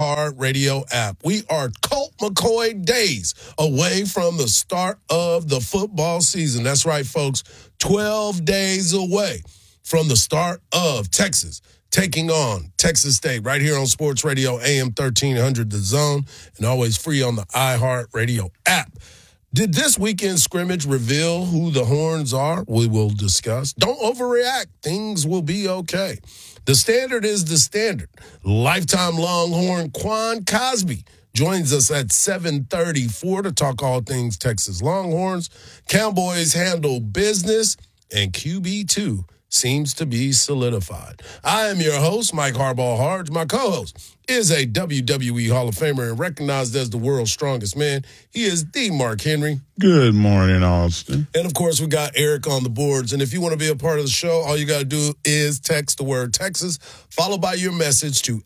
iHeartRadio app. We are Colt McCoy days away from the start of the football season. That's right, folks. 12 days away from the start of Texas taking on Texas State right here on Sports Radio AM 1300 The Zone, and always free on the iHeartRadio app. Did this weekend scrimmage reveal who the Horns are? We will discuss. Don't overreact. Things will be okay. The standard is the standard. Lifetime Longhorn Quan Cosby joins us at 7:34 to talk all things Texas Longhorns. Cowboys handle business, and QB2 seems to be solidified. I am your host, Mike Harbaugh Harge. My co-host is a WWE Hall of Famer and recognized as the world's strongest man. He is the Mark Henry. Good morning, Austin. And, of course, we got Eric on the boards. And if you want to be a part of the show, all you got to do is text the word Texas, followed by your message to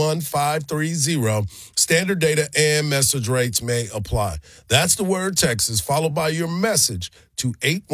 81530. Standard data and message rates may apply. That's the word Texas, followed by your message to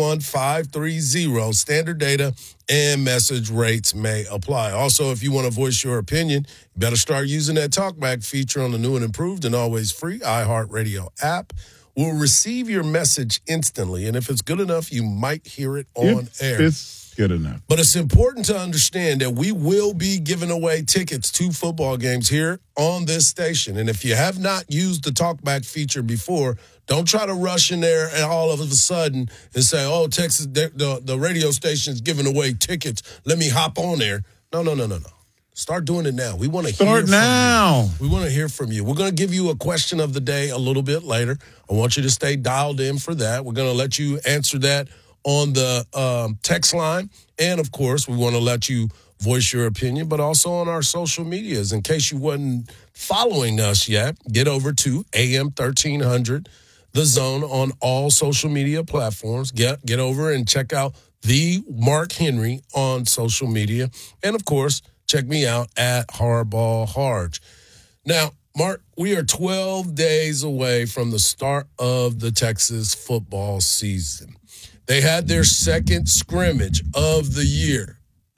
81530. Standard data and message rates may apply. Also, if you want to voice your opinion, you better start using that talkback feature on the new and improved and always free iHeartRadio app. We'll receive your message instantly, and if it's good enough, you might hear it on air. It's good enough. But it's important to understand that we will be giving away tickets to football games here on this station. And if you have not used the talkback feature before, don't try to rush in there and all of a sudden and say, oh, Texas, the radio station's giving away tickets. Let me hop on there. No. Start doing it now. We want to hear from you. We want to hear from you. We're going to give you a question of the day a little bit later. I want you to stay dialed in for that. We're going to let you answer that on the text line. And, of course, we want to let you voice your opinion, but also on our social medias. In case you wasn't following us yet, get over to AM 1300, The Zone, on all social media platforms. Get over and check out the Mark Henry on social media. And, of course, check me out at Harbaugh Harge. Now, Mark, we are 12 days away from the start of the Texas football season. They had their second scrimmage of the year.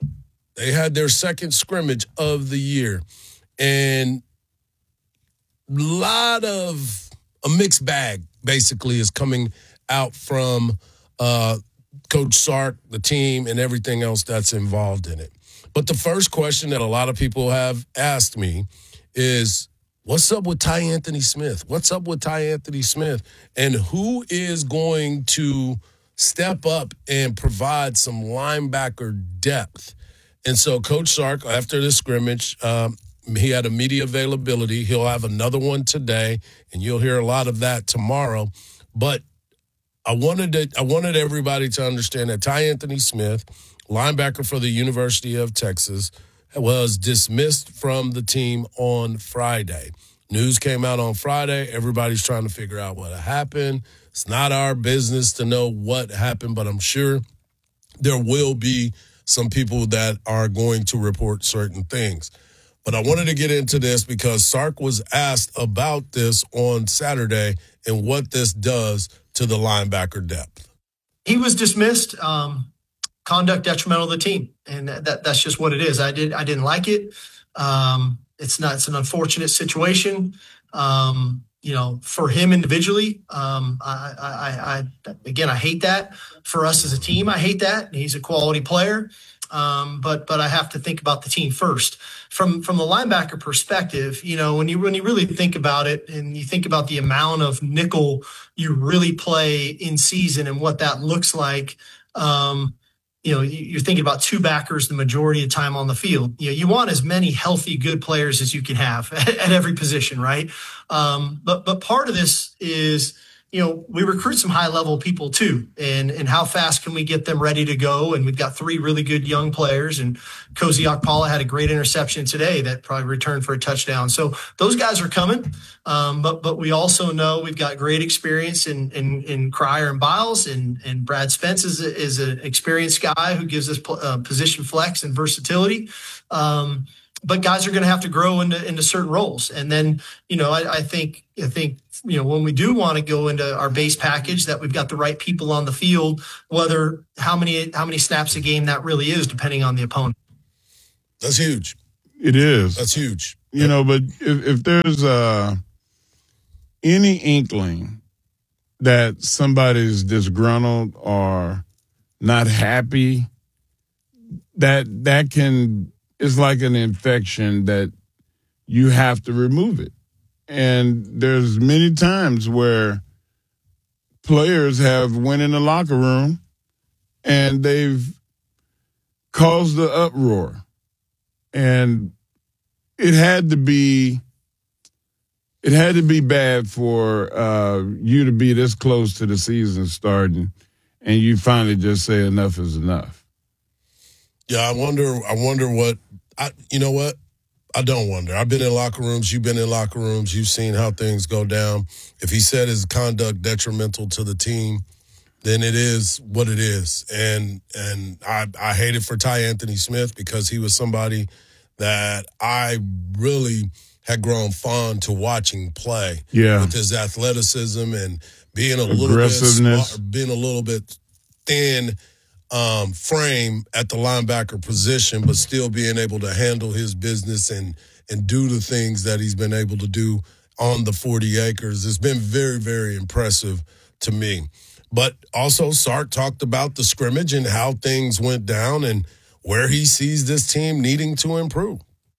And a mixed bag, basically, is coming out from Coach Sark, the team, and everything else that's involved in it. But the first question that a lot of people have asked me is, what's up with Ty Anthony Smith? And who is going to step up and provide some linebacker depth? And so Coach Sark, after this scrimmage, he had a media availability. He'll have another one today, and you'll hear a lot of that tomorrow. But I wanted everybody to understand that Ty Anthony Smith, linebacker for the University of Texas, was dismissed from the team on Friday. News came out on Friday. Everybody's trying to figure out what happened. It's not our business to know what happened, but I'm sure there will be some people that are going to report certain things. But I wanted to get into this because Sark was asked about this on Saturday and what this does to the linebacker depth. He was dismissed. Conduct detrimental to the team, and that's just what it is. I didn't like it. It's an unfortunate situation. For him individually. I hate that. For us as a team, I hate that. He's a quality player. But I have to think about the team first. From the linebacker perspective, when you really think about it, and you think about the amount of nickel you really play in season and what that looks like. You're thinking about two backers the majority of the time on the field. You want as many healthy, good players as you can have at every position, right? But part of this is, we recruit some high-level people too, and how fast can we get them ready to go? And we've got three really good young players, and Kozi Akpala had a great interception today that probably returned for a touchdown. So those guys are coming, but we also know we've got great experience in Cryer and Biles, and Brad Spence is an experienced guy who gives us position flex and versatility. But guys are going to have to grow into certain roles. And then, I think, when we do want to go into our base package, that we've got the right people on the field, how many snaps a game that really is, depending on the opponent. That's huge. It is. That's huge. You know, but if there's any inkling that somebody's disgruntled or not happy, that can, it's like an infection that you have to remove it. And there's many times where players have went in the locker room and they've caused the uproar. And it had to be bad for you to be this close to the season starting and you finally just say enough is enough. Yeah, I wonder what you know what? I don't wonder. I've been in locker rooms. You've been in locker rooms. You've seen how things go down. If he said his conduct detrimental to the team, then it is what it is. And I hate it for Ty Anthony Smith because he was somebody that I really had grown fond to watching play. Yeah. With his athleticism and being a little bit smart, being a little bit thin frame at the linebacker position, but still being able to handle his business and do the things that he's been able to do on the 40 acres. It's been very, very impressive to me. But also Sark talked about the scrimmage and how things went down and where he sees this team needing to improve.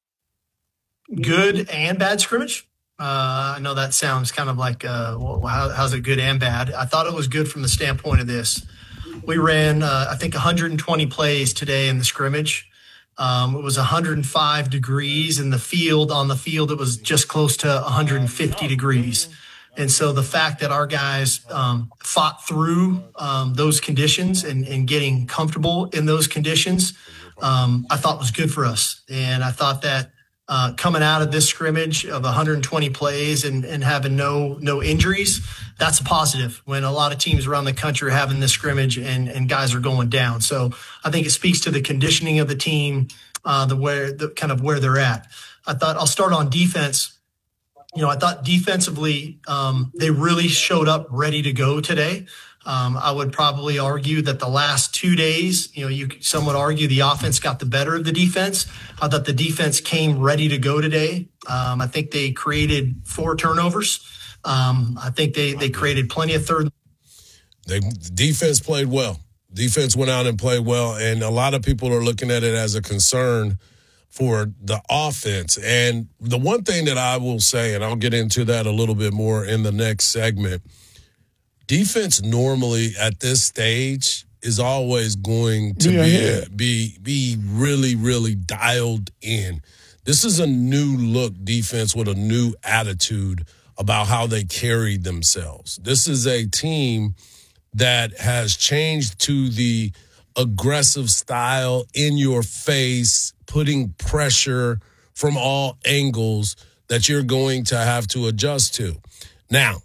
Good and bad scrimmage. I know that sounds kind of like, how's it good and bad? I thought it was good from the standpoint of this. We ran, I think, 120 plays today in the scrimmage. It was 105 degrees in the field. On the field, it was just close to 150 degrees. And so the fact that our guys fought through those conditions and getting comfortable in those conditions, I thought was good for us. And I thought that coming out of this scrimmage of 120 plays and having no injuries, that's a positive when a lot of teams around the country are having this scrimmage and guys are going down. So I think it speaks to the conditioning of the team, where they're at. I thought I'll start on defense. I thought defensively, they really showed up ready to go today. I would probably argue that the last 2 days, some would argue the offense got the better of the defense. I thought the defense came ready to go today. I think they created 4 turnovers. I think they created plenty of third. The defense played well. Defense went out and played well, and a lot of people are looking at it as a concern for the offense. And the one thing that I will say, and I'll get into that a little bit more in the next segment, defense normally at this stage is always going to be really, really dialed in. This is a new look defense with a new attitude about how they carry themselves. This is a team that has changed to the aggressive style, in your face, putting pressure from all angles that you're going to have to adjust to. Now,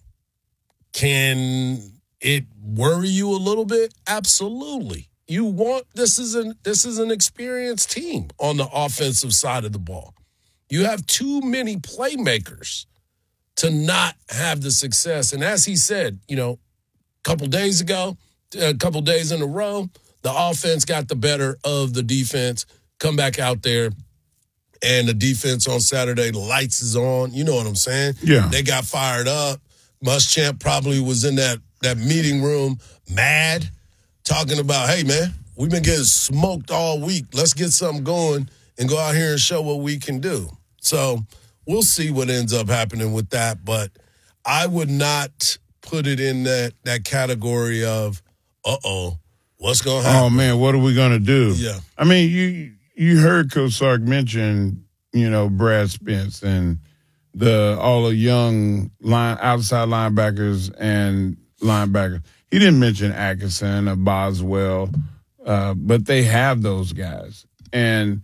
can it worry you a little bit? Absolutely. This is an experienced team on the offensive side of the ball. You have too many playmakers to not have the success. And as he said, a couple days ago, a couple days in a row, the offense got the better of the defense. Come back out there, and the defense on Saturday, the lights is on. You know what I'm saying? Yeah. They got fired up. Muschamp probably was in that meeting room mad, talking about, hey, man, we've been getting smoked all week. Let's get something going and go out here and show what we can do. So we'll see what ends up happening with that. But I would not put it in that category of, what's going to happen? Oh, man, what are we going to do? Yeah. I mean, you heard Coach Sark mention, Brad Spence and all the young outside linebackers and linebackers. He didn't mention Atkinson or Boswell, but they have those guys. And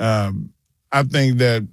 I think that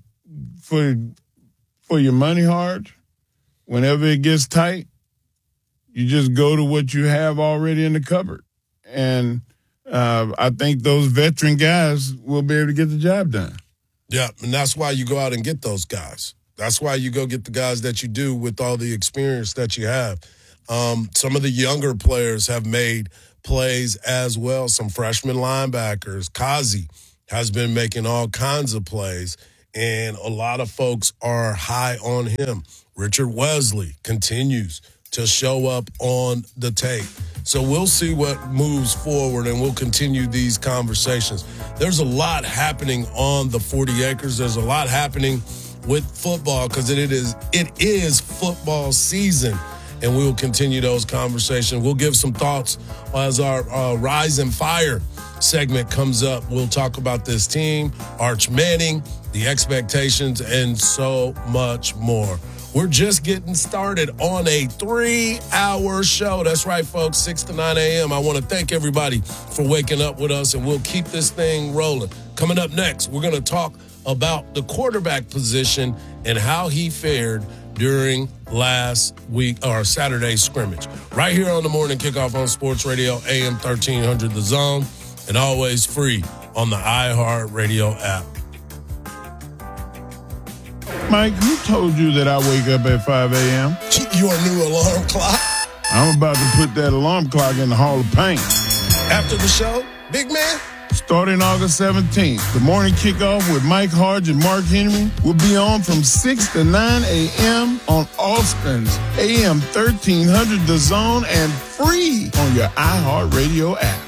for your money hard, whenever it gets tight, you just go to what you have already in the cupboard. And I think those veteran guys will be able to get the job done. Yeah, and that's why you go out and get those guys. That's why you go get the guys that you do with all the experience that you have. Some of the younger players have made plays as well. Some freshman linebackers. Kazi has been making all kinds of plays. and a lot of folks are high on him. Richard Wesley continues to show up on the tape. So we'll see what moves forward, and we'll continue these conversations. There's a lot happening on the 40 acres. There's a lot happening with football because it is football season, and we'll continue those conversations. We'll give some thoughts as our Rise and Fire segment comes up. We'll talk about this team, Arch Manning, the expectations, and so much more. We're just getting started on a 3-hour show. That's right, folks, 6 to 9 a.m. I want to thank everybody for waking up with us, and we'll keep this thing rolling. Coming up next, we're going to talk about the quarterback position and how he fared during last week or Saturday's scrimmage. Right here on the Morning Kickoff on Sports Radio, AM 1300 The Zone, and always free on the iHeartRadio app. Mike, who told you that I wake up at 5 a.m.? Your new alarm clock? I'm about to put that alarm clock in the Hall of Paint. After the show, big man? Starting August 17th, the Morning Kickoff with Mike Harge and Mark Henry will be on from 6 to 9 a.m. on Austin's AM 1300 The Zone and free on your iHeartRadio app.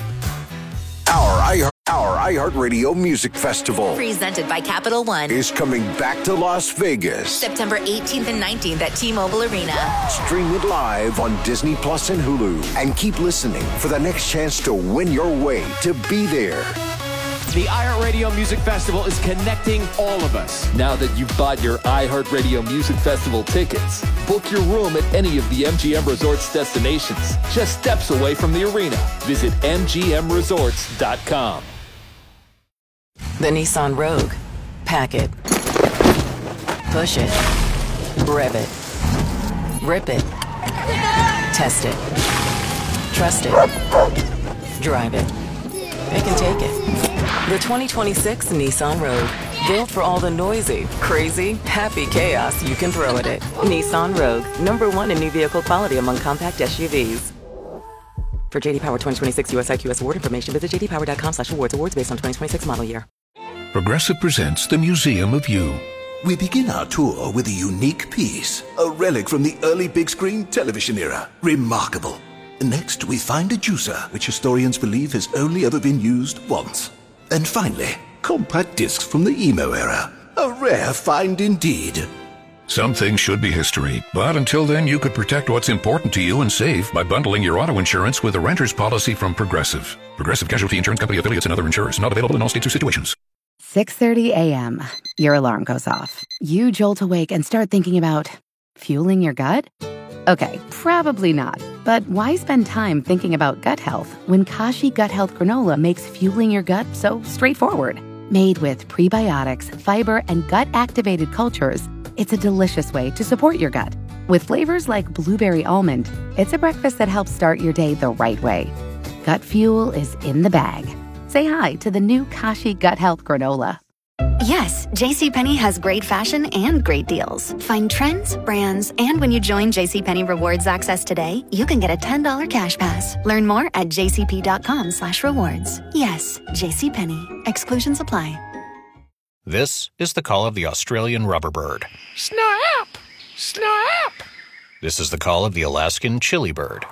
Our iHeartRadio Music Festival, presented by Capital One, is coming back to Las Vegas. September 18th and 19th at T-Mobile Arena. Stream it live on Disney Plus and Hulu. And keep listening for the next chance to win your way to be there. The iHeartRadio Music Festival is connecting all of us. Now that you've bought your iHeartRadio Music Festival tickets, book your room at any of the MGM Resorts destinations, just steps away from the arena. Visit MGMResorts.com. The Nissan Rogue. Pack it. Push it. Rev it. Rip it. Test it. Trust it. Drive it. It can take it. The 2026 Nissan Rogue. Built for all the noisy, crazy, happy chaos you can throw at it. Nissan Rogue. #1 in new vehicle quality among compact SUVs. For J.D. Power 2026 US IQS award information, visit jdpower.com/awards. Awards based on 2026 model year. Progressive presents the Museum of You. We begin our tour with a unique piece, a relic from the early big screen television era. Remarkable. Next, we find a juicer, which historians believe has only ever been used once. And finally, compact discs from the emo era. A rare find indeed. Some things should be history, but until then you could protect what's important to you and save by bundling your auto insurance with a renter's policy from Progressive. Progressive Casualty Insurance Company affiliates and other insurers. Not available in all states or situations. 6:30 a.m. Your alarm goes off. You jolt awake and start thinking about fueling your gut? Okay, probably not. But why spend time thinking about gut health when Kashi Gut Health Granola makes fueling your gut so straightforward? Made with prebiotics, fiber, and gut-activated cultures, it's a delicious way to support your gut. With flavors like blueberry almond, it's a breakfast that helps start your day the right way. Gut fuel is in the bag. Say hi to the new Kashi Gut Health Granola. Yes, JCPenney has great fashion and great deals. Find trends, brands, and when you join JCPenney Rewards Access today, you can get a $10 cash pass. Learn more at jcp.com/rewards. Yes, JCPenney. Exclusions apply. This is the call of the Australian rubberbird. Snap! Snap! This is the call of the Alaskan chili bird.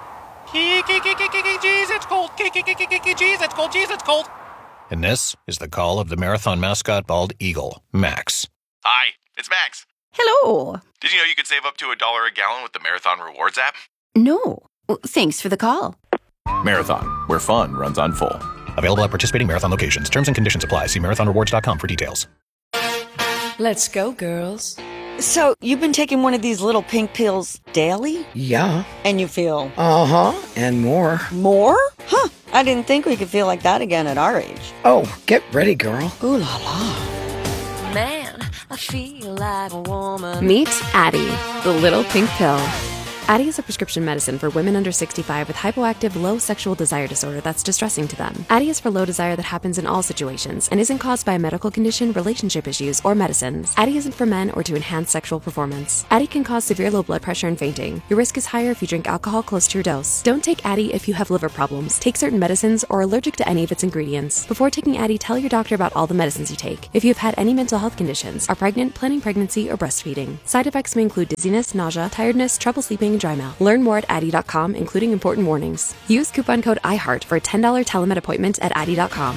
Jeez, it's cold. Jeez, it's cold. Jeez, it's cold. And this is the call of the marathon mascot bald eagle, Max. Hi, it's Max. Hello. Did you know you could save up to $1 a gallon with the Marathon Rewards app? No. Thanks for the call. Marathon, where fun runs on full. Available at participating Marathon locations. Terms and conditions apply. See marathonrewards.com for details. Let's go, girls. So, you've been taking one of these little pink pills daily? Yeah. And you feel? Uh-huh, and more. More? Huh, I didn't think we could feel like that again at our age. Oh, get ready, girl. Ooh la la. Man, I feel like a woman. Meet Addie, the little pink pill. Addyi is a prescription medicine for women under 65 with hypoactive, low sexual desire disorder that's distressing to them. Addyi is for low desire that happens in all situations and isn't caused by a medical condition, relationship issues, or medicines. Addyi isn't for men or to enhance sexual performance. Addyi can cause severe low blood pressure and fainting. Your risk is higher if you drink alcohol close to your dose. Don't take Addyi if you have liver problems, take certain medicines, or are allergic to any of its ingredients. Before taking Addyi, tell your doctor about all the medicines you take. If you have had any mental health conditions, are pregnant, planning pregnancy, or breastfeeding. Side effects may include dizziness, nausea, tiredness, trouble sleeping, and dry mouth. Learn more at Addyi.com, including important warnings. Use coupon code IHEART for a $10 telemed appointment at Addyi.com.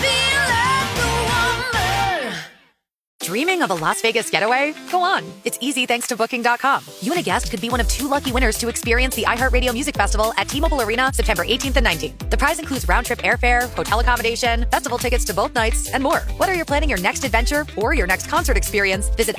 Dreaming of a Las Vegas getaway? Go on. It's easy thanks to Booking.com. You and a guest could be one of 2 lucky winners to experience the iHeartRadio Music Festival at T-Mobile Arena September 18th and 19th. The prize includes round-trip airfare, hotel accommodation, festival tickets to both nights, and more. Whether you're planning your next adventure or your next concert experience, visit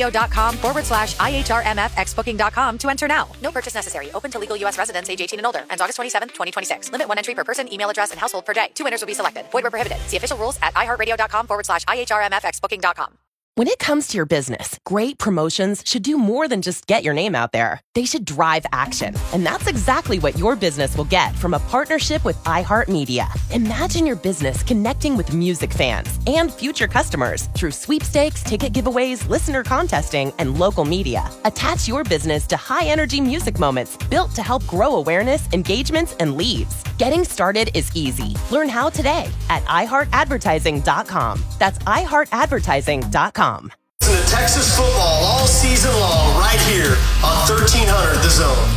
iHeartRadio.com/IHRMFXBooking.com to enter now. No purchase necessary. Open to legal U.S. residents age 18 and older. Ends August 27th, 2026. Limit 1 entry per person, email address, and household per day. 2 winners will be selected. Void where prohibited. See official rules at iHeartRadio.com/IHRMFXBooking.com. When it comes to your business, great promotions should do more than just get your name out there. They should drive action. And that's exactly what your business will get from a partnership with iHeartMedia. Imagine your business connecting with music fans and future customers through sweepstakes, ticket giveaways, listener contesting, and local media. Attach your business to high-energy music moments built to help grow awareness, engagements, and leads. Getting started is easy. Learn how today at iHeartAdvertising.com. That's iHeartAdvertising.com. Listen to Texas football all season long right here on 1300 The Zone.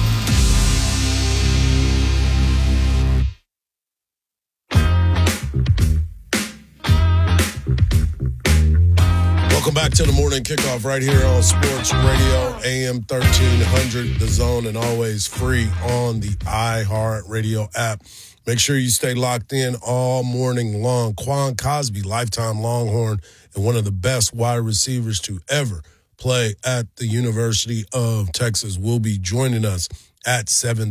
Welcome back to the morning kickoff right here on Sports Radio, AM 1300 The Zone, and always free on the iHeartRadio app. Make sure you stay locked in all morning long. Quan Cosby, lifetime Longhorn, and one of the best wide receivers to ever play at the University of Texas, will be joining us at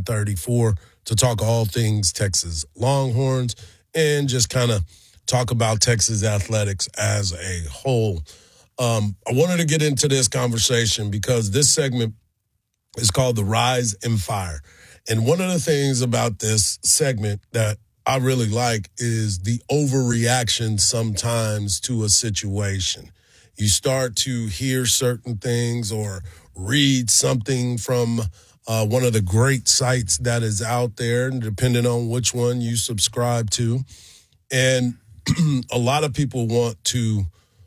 7:34 to talk all things Texas Longhorns and just kind of talk about Texas athletics as a whole. I wanted to get into this conversation because this segment is called The Rise and Fire. And one of the things about this segment that I really like is the overreaction sometimes to a situation. You start to hear certain things or read something from one of the great sites that is out there, depending on which one you subscribe to. And a lot of people want to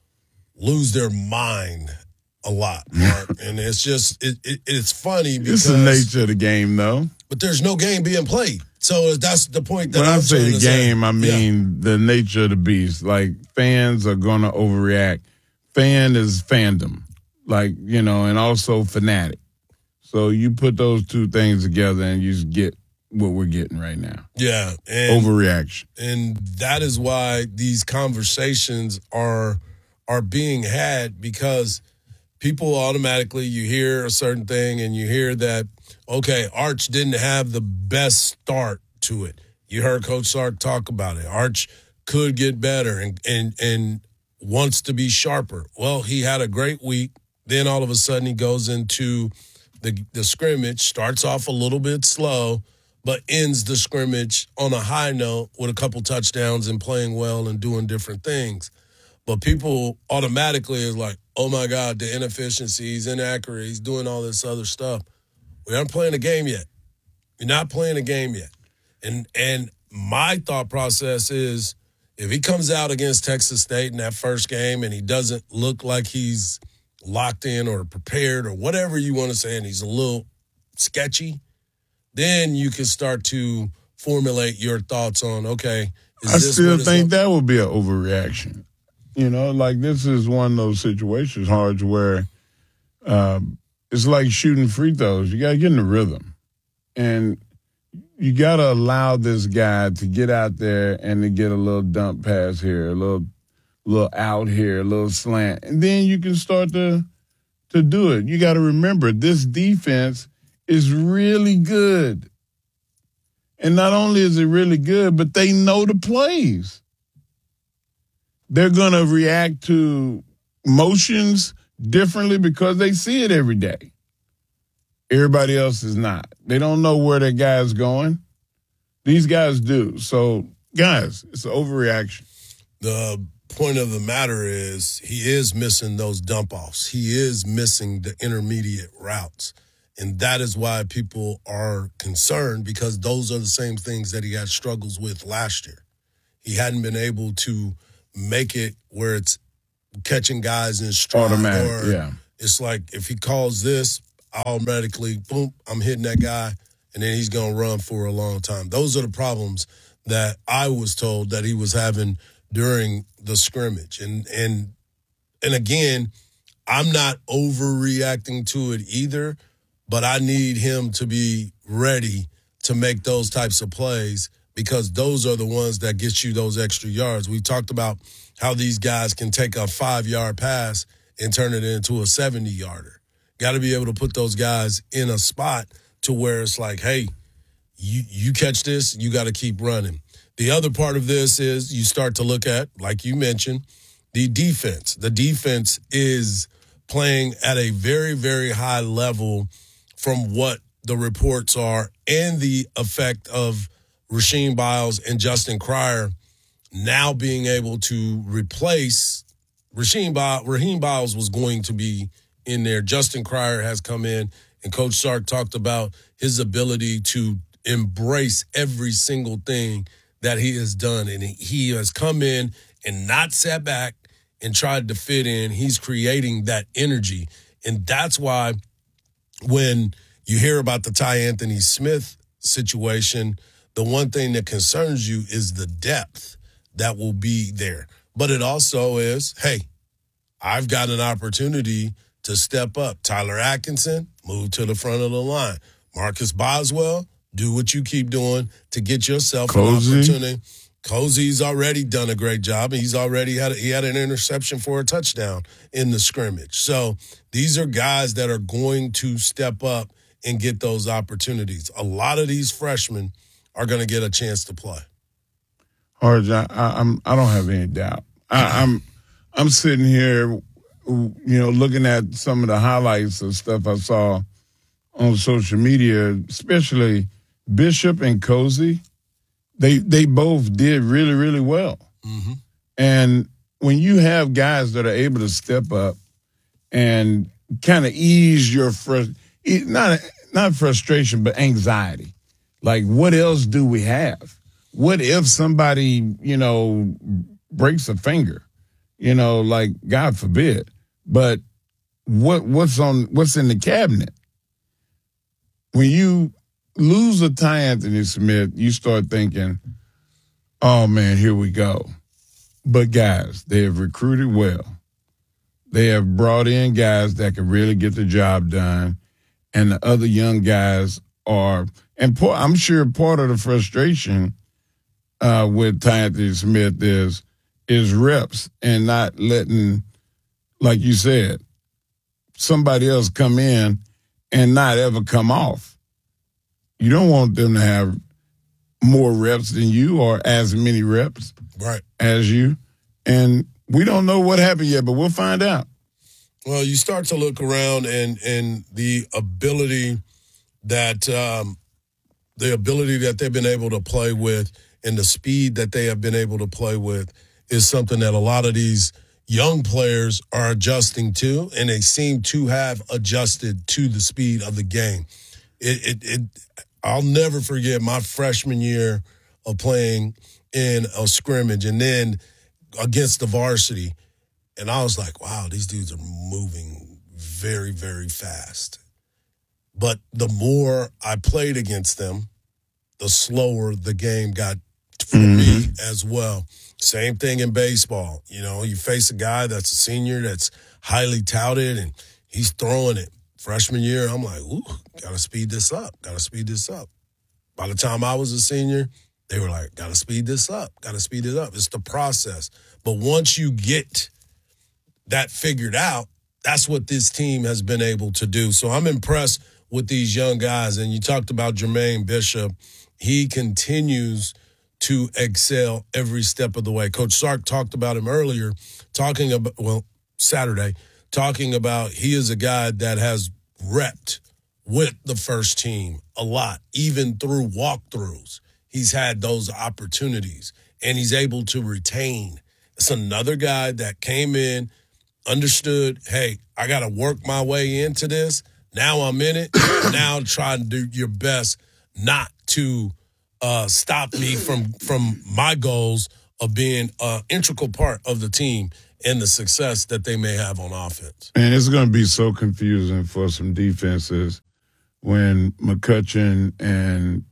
lose their mind a lot, Mark. And it's just, it's funny because... It's the nature of the game, though. But there's no game being played. So that's the point that when I'm I say the game, say. I mean the nature of the beast. Like, fans are going to overreact. Fan is fandom, like, you know, and also fanatic. So you put those two things together and you just get what we're getting right now. Yeah. And, overreaction. And that is why these conversations are being had, because people automatically, you hear a certain thing and you hear that, okay, Arch didn't have the best start to it. You heard Coach Sark talk about it. Arch could get better and wants to be sharper. Well, he had a great week. Then all of a sudden he goes into the scrimmage, starts off a little bit slow, but ends the scrimmage on a high note with a couple touchdowns and playing well and doing different things. But people automatically is like, oh, my God, the inefficiencies, inaccurate, he's doing all this other stuff. We aren't playing a game yet. You're not playing a game yet. And my thought process is, if he comes out against Texas State in that first game and he doesn't look like he's locked in or prepared or whatever you want to say, and he's a little sketchy, then you can start to formulate your thoughts on, okay, I still think that would be an overreaction. You know, like, this is one of those situations, Harge, where it's like shooting free throws. You got to get in the rhythm. And you got to allow this guy to get out there and to get a little dump pass here, a little out here, a little slant. And then you can start to do it. You got to remember, this defense is really good. And not only is it really good, but they know the plays. They're going to react to motions differently because they see it every day. Everybody else is not. They don't know where their guy's going. These guys do. So, guys, it's an overreaction. The point of the matter is he is missing those dump-offs. He is missing the intermediate routes. And that is why people are concerned, because those are the same things that he had struggles with last year. He hadn't been able to make it where it's catching guys in stride. Automatic, yeah. It's like if he calls this, automatically, boom, I'm hitting that guy, and then he's going to run for a long time. Those are the problems that I was told that he was having during the scrimmage. And again, I'm not overreacting to it either, but I need him to be ready to make those types of plays, because those are the ones that get you those extra yards. We talked about how these guys can take a 5-yard pass and turn it into a 70-yarder. Got to be able to put those guys in a spot to where it's like, hey, you catch this, you got to keep running. The other part of this is you start to look at, like you mentioned, the defense. The defense is playing at a very, very high level from what the reports are, and the effect of Rasheem Biles and Justin Cryer now being able to replace Raheem Biles was going to be in there. Justin Cryer has come in, and Coach Sark talked about his ability to embrace every single thing that he has done. And he has come in and not sat back and tried to fit in. He's creating that energy. And that's why when you hear about the Ty Anthony Smith situation, the one thing that concerns you is the depth that will be there. But it also is, hey, I've got an opportunity to step up. Tyler Atkinson, move to the front of the line. Marcus Boswell, do what you keep doing to get yourself an opportunity. Cozy's already done a great job. He's already had an interception for a touchdown in the scrimmage. So these are guys that are going to step up and get those opportunities. A lot of these freshmen are going to get a chance to play. Harge, I don't have any doubt. I'm sitting here, looking at some of the highlights of stuff I saw on social media, especially Bishop and Cozy. They both did really, really well. Mm-hmm. And when you have guys that are able to step up and kind of ease your not frustration, but anxiety. Like, what else do we have? What if somebody, breaks a finger? Like, God forbid. But what's in the cabinet? When you lose a Ty Anthony Smith, you start thinking, oh, man, here we go. But, guys, they have recruited well. They have brought in guys that can really get the job done. And the other young guys are – and I'm sure part of the frustration with Ty Anthony Smith is reps and not letting, like you said, somebody else come in and not ever come off. You don't want them to have more reps than you or as many reps as you. And we don't know what happened yet, but we'll find out. Well, you start to look around and the ability that they've been able to play with and the speed that they have been able to play with is something that a lot of these young players are adjusting to, and they seem to have adjusted to the speed of the game. I'll never forget my freshman year of playing in a scrimmage and then against the varsity. And I was like, wow, these dudes are moving very, very fast. But the more I played against them, the slower the game got for me as well. Same thing in baseball. You face a guy that's a senior that's highly touted and he's throwing it. Freshman year, I'm like, ooh, gotta speed this up. By the time I was a senior, they were like, gotta speed this up. It's the process. But once you get that figured out, that's what this team has been able to do. So I'm impressed with these young guys. And you talked about Jermaine Bishop. He continues to excel every step of the way. Coach Sark talked about him earlier, Saturday, talking about he is a guy that has repped with the first team a lot, even through walkthroughs. He's had those opportunities, and he's able to retain. It's another guy that came in, understood, hey, I got to work my way into this. Now I'm in it. Now try to do your best not to stop me from my goals of being an integral part of the team and the success that they may have on offense. And it's going to be so confusing for some defenses when McCutcheon and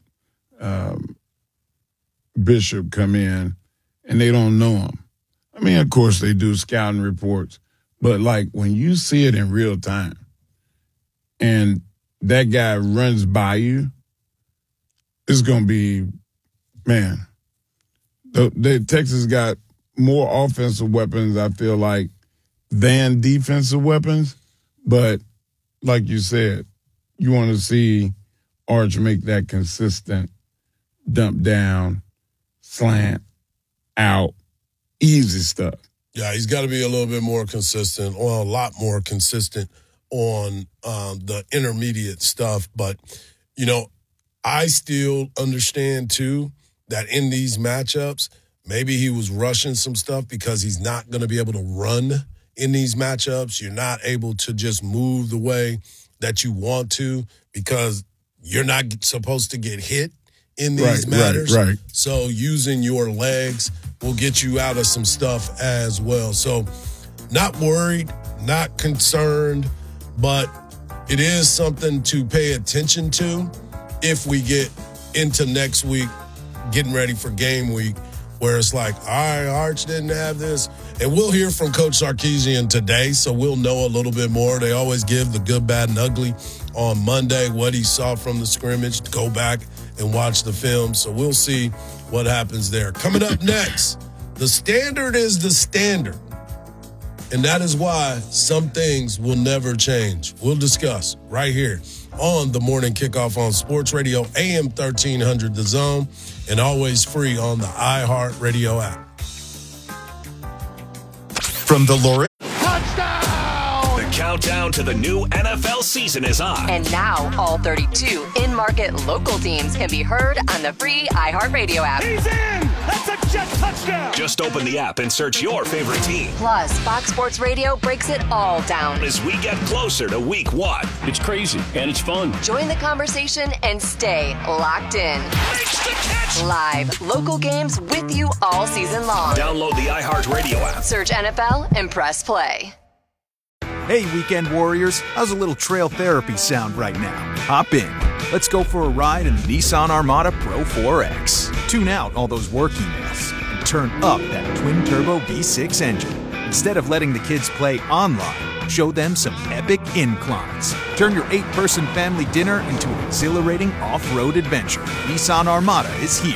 Bishop come in and they don't know him. I mean, of course, they do scouting reports, but, like, when you see it in real time and that guy runs by you, it's going to be, man, Texas got more offensive weapons, I feel like, than defensive weapons. But like you said, you want to see Arch make that consistent dump down, slant, out, easy stuff. Yeah, he's got to be a little bit more consistent, or a lot more consistent on the intermediate stuff. But, you know, I still understand, too, that in these matchups, maybe he was rushing some stuff because he's not going to be able to run in these matchups. You're not able to just move the way that you want to because you're not supposed to get hit in these matters. Right. So using your legs will get you out of some stuff as well. So not worried, not concerned, but it is something to pay attention to if we get into next week, getting ready for game week, where it's like, all right, Arch didn't have this. And we'll hear from Coach Sarkisian today, so we'll know a little bit more. They always give the good, bad, and ugly on Monday, what he saw from the scrimmage. Go back and watch the film. So we'll see what happens there. Coming up next, the standard is the standard. And that is why some things will never change. We'll discuss right here on the Morning Kickoff on Sports Radio, AM 1300 The Zone, and always free on the iHeartRadio app. From the Lawrence. The countdown to the new NFL season is on. And now all 32 in-market local teams can be heard on the free iHeartRadio app. He's in! That's a jet touchdown! Just open the app and search your favorite team. Plus, Fox Sports Radio breaks it all down as we get closer to week 1. It's crazy, and it's fun. Join the conversation and stay locked in. Makes the catch! Live, local games with you all season long. Download the iHeartRadio app. Search NFL and press play. Hey, Weekend Warriors, how's a little trail therapy sound right now? Hop in. Let's go for a ride in the Nissan Armada Pro 4X. Tune out all those work emails and turn up that twin-turbo V6 engine. Instead of letting the kids play online, show them some epic inclines. Turn your 8-person family dinner into an exhilarating off-road adventure. Nissan Armada is here.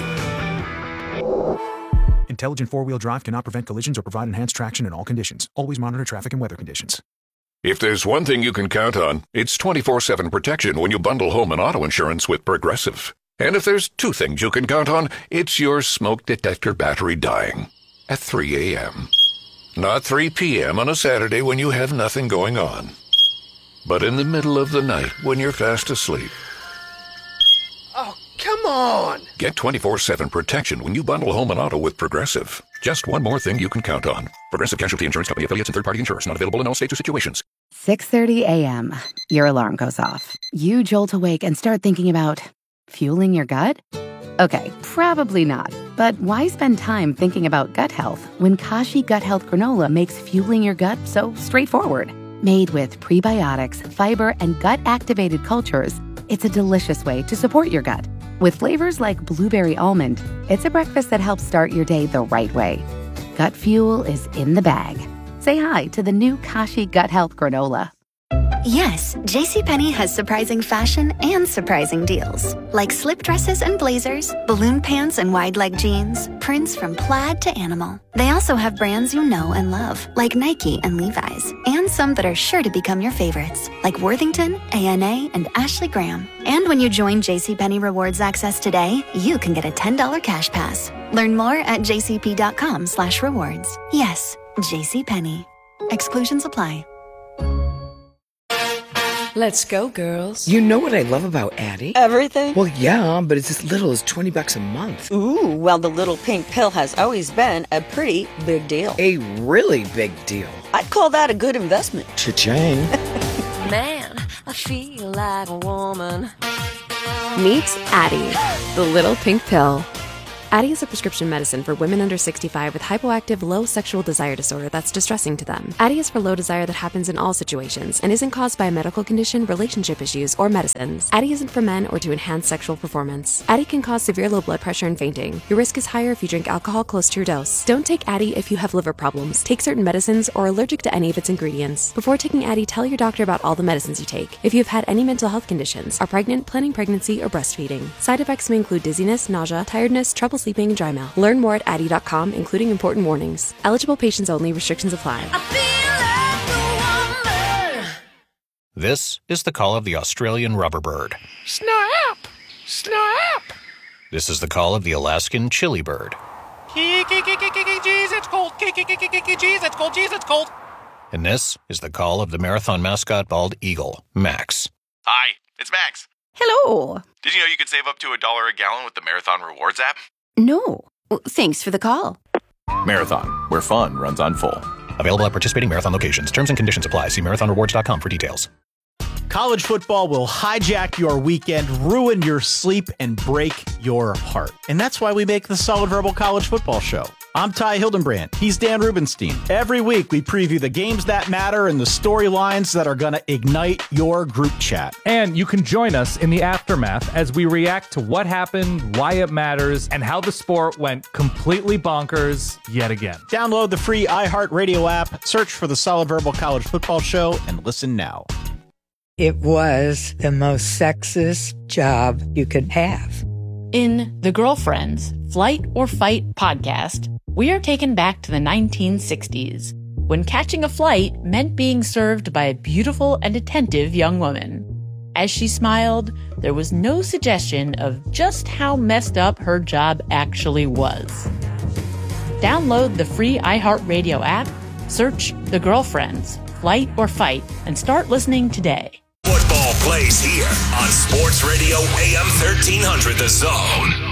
Intelligent four-wheel drive cannot prevent collisions or provide enhanced traction in all conditions. Always monitor traffic and weather conditions. If there's one thing you can count on, it's 24/7 protection when you bundle home and auto insurance with Progressive. And if there's two things you can count on, it's your smoke detector battery dying at 3 a.m. Not 3 p.m. on a Saturday when you have nothing going on, but in the middle of the night when you're fast asleep. Oh, come on! Get 24/7 protection when you bundle home and auto with Progressive. Just one more thing you can count on. Progressive Casualty Insurance Company affiliates and third-party insurers. Not available in all states or situations. 6:30 a.m. Your alarm goes off. You jolt awake and start thinking about fueling your gut? Okay, probably not. But why spend time thinking about gut health when Kashi Gut Health Granola makes fueling your gut so straightforward? Made with prebiotics, fiber, and gut-activated cultures, it's a delicious way to support your gut. With flavors like blueberry almond, it's a breakfast that helps start your day the right way. Gut fuel is in the bag. Say hi to the new Kashi Gut Health Granola. Yes, JCPenney has surprising fashion and surprising deals. Like slip dresses and blazers, balloon pants and wide leg jeans, prints from plaid to animal. They also have brands you know and love, like Nike and Levi's, and some that are sure to become your favorites, like Worthington, A&A, and Ashley Graham. And when you join JCPenney Rewards Access today, you can get a $10 cash pass. Learn more at jcp.com/rewards. Yes, JCPenney. Exclusions apply. Let's go, girls. You know what I love about Addie? Everything? Well, yeah, but it's as little as $20 a month. Ooh, well, the little pink pill has always been a pretty big deal. A really big deal. I'd call that a good investment. Cha-ching. Man, I feel like a woman. Meet Addie, the little pink pill. Addie is a prescription medicine for women under 65 with hypoactive low sexual desire disorder that's distressing to them. Addie is for low desire that happens in all situations and isn't caused by a medical condition, relationship issues, or medicines. Addie isn't for men or to enhance sexual performance. Addie can cause severe low blood pressure and fainting. Your risk is higher if you drink alcohol close to your dose. Don't take Addie if you have liver problems, take certain medicines, or are allergic to any of its ingredients. Before taking Addie, tell your doctor about all the medicines you take. If you have had any mental health conditions, are pregnant, planning pregnancy, or breastfeeding. Side effects may include dizziness, nausea, tiredness, trouble sleeping, and dry mouth. Learn more at Addie.com, including important warnings. Eligible patients only. Restrictions apply. This is the call of the Australian rubber bird. Snap! Snap! This is the call of the Alaskan chili bird. Jeez, it's cold. Jeez, it's cold. Jeez, it's cold. And this is the call of the marathon mascot bald eagle, Max. Hi, it's Max. Hello. Did you know you could save up to $1 a gallon with the Marathon Rewards app? No. Thanks for the call. Marathon, where fun runs on full. Available at participating Marathon locations. Terms and conditions apply. See marathonrewards.com for details. College football will hijack your weekend, ruin your sleep, and break your heart. And that's why we make the Solid Verbal College Football Show. I'm Ty Hildenbrand. He's Dan Rubenstein. Every week, we preview the games that matter and the storylines that are going to ignite your group chat. And you can join us in the aftermath as we react to what happened, why it matters, and how the sport went completely bonkers yet again. Download the free iHeartRadio app, search for the Solid Verbal College Football Show, and listen now. It was the most sexist job you could have. In The Girlfriends, Flight or Fight podcast, we are taken back to the 1960s, when catching a flight meant being served by a beautiful and attentive young woman. As she smiled, there was no suggestion of just how messed up her job actually was. Download the free iHeartRadio app, search The Girlfriends, Flight or Fight, and start listening today. Football plays here on Sports Radio AM 1300 The Zone.